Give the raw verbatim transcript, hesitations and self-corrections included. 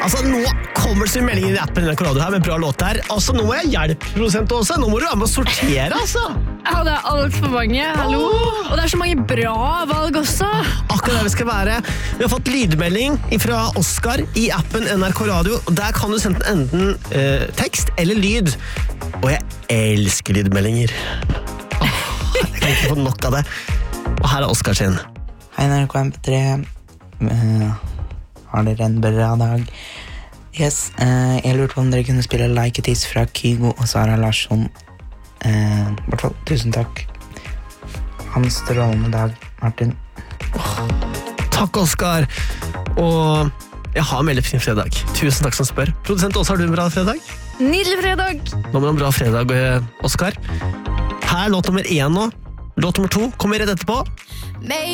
Altså, nå kommer det så mye meldinger i appen N R K Radio her med bra låt der. Altså, nå må jeg hjelpe produsent også. Nå må du være med å sortere, altså. Ja, det er alt for mange, hallo. Og det er så mange bra valg også. Akkurat det vi skal være. Vi har fått lydmelding fra Oskar i appen N R K Radio. Der kan du sende enten eh, tekst eller lyd. Og jeg elsker lydmeldinger. Åh, jeg kan ikke få nok av det. Og her er Oskar sin. Hei, N R K M P tre. Uh, har dere en bra dag? Yes, uh, jeg lurte på om dere kunne spille Like It Is fra Kygo og Sara Larsson. Uh, hvertfall, tusen takk. Ha en strålende dag, Martin. Oh, takk, Oskar. Og jeg har en veldig fin fredag. Tusen takk som spør. Produsent Åsa, har du en bra fredag? Nydelig fredag. Nå må du ha en bra fredag, Oskar. Her er låt nummer én nå. Låt nummer to kommer rett etterpå.